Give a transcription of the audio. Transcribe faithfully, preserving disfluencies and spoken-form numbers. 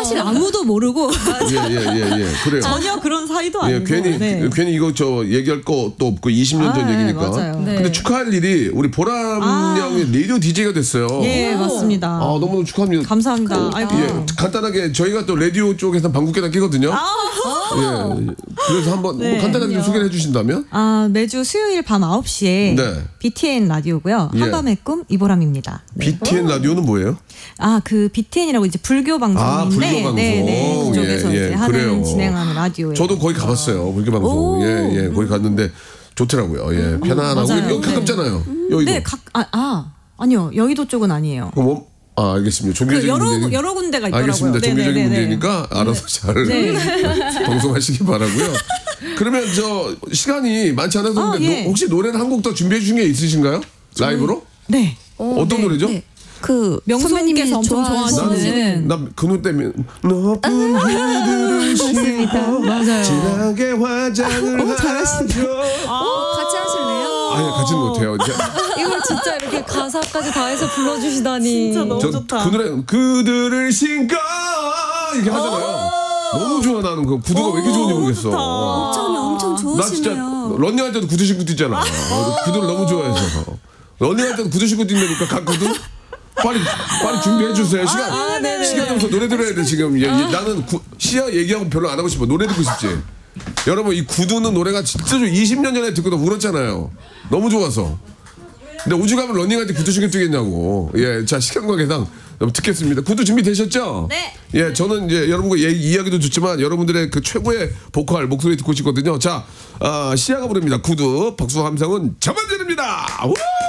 사실 아무도 모르고 예예예 예, 예, 예. 그래요. 전혀 그런 사이도 아니고. 예, 괜히 네. 괜히 이거 저 얘기할 것도 없고 이십 년 전 아, 얘기니까. 맞아요. 네. 근데 축하할 일이 우리 보람 아. 양이 라디오 디제이가 됐어요. 예, 맞습니다. 아, 너무너무 축하합니다. 감사합니다. 아이고. 예, 간단하게 저희가 또 라디오 쪽에서 방국계단 끼거든요. 예, 그래서 한번 네. 뭐 간단하게 좀 소개를 해주신다면? 아, 매주 수요일 밤 아홉 시에 네. 비티엔 라디오고요. 예. 한밤의 꿈 이보람입니다. 네. 비티엔 라디오는 뭐예요? 아, 그 비티엔이라고 이제 불교 방송인데, 아, 불교 방송. 네, 네, 그쪽에서 예, 예, 이제 하는 그래요. 진행하는 라디오예요. 저도 거기 가봤어요. 불교 방송. 오. 예, 예, 거기 갔는데 좋더라고요. 예, 편안하고 맞아요. 여기 가깝잖아요. 여기도. 네, 각, 아, 아, 아니요, 여의도 쪽은 아니에요. 그럼 뭐, 아, 알겠습니다. 그 종교적인 여러 문제는- 여러 군데가 있더라고요. 알겠습니다. 종교적인 네네네네. 문제니까 알아서 잘 네. 방송하시기 바라고요. 그러면 저 시간이 많지 않아서 아, 그런데 예. 노- 혹시 노래는 한 곡 더 준비해 주신 게 있으신가요? 라이브로? 네. 어, 떤 노래죠? 그 명수님께서 엄청 좋아하시는 나그노 때문에 너뿐 그들을 싫어 맞아요. 진하게 화장을 하죠. 같이 하실래요? 아니 같이는 못해요. 이제 이걸 진짜 이렇게 가사까지 다 해서 불러주시다니. 진짜 너무 저 좋다. 그 노래 그들을 신고 이렇게 하잖아요. 너무 좋아 나는 그 구두가 왜 이렇게 좋은지 모르겠어. 엄청 엄청 나 진짜 좋으시네요. 런닝할 때도 구두 신고 뛰잖아. 어, 구두를 너무 좋아해서 런닝할 때도 구두 신고 뛴다니까 각 구두. 빨리 빨리 준비해 주세요. 시간 아, 네네. 시간 없어 노래 들어야 돼 지금. 예, 예, 나는 구, 시야 얘기하고 별로 안 하고 싶어. 노래 듣고 싶지. 여러분 이 구두는 노래가 진짜 좀 이십 년 전에 듣고도 울었잖아요. 너무 좋아서. 근데 우주 가면 런닝할 때 구두 신고 뛰겠냐고. 예, 자 시간 관계상 듣겠습니다. 구두 준비 되셨죠? 네. 예, 저는 이제 여러분과 예, 이야기도 좋지만 여러분들의 그 최고의 보컬 목소리 듣고 싶거든요. 자, 아, 시아가 부릅니다. 구두 박수 함성은 저만 드립니다. 우!